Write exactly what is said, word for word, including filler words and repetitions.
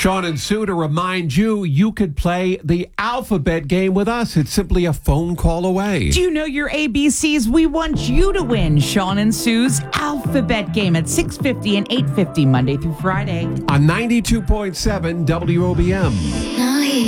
Sean and Sue, to remind you, you could play the alphabet game with us. It's simply a phone call away. Do you know your A B Cs? We want you to win Sean and Sue's alphabet game at six fifty and eight fifty Monday through Friday. On ninety-two point seven W O B M.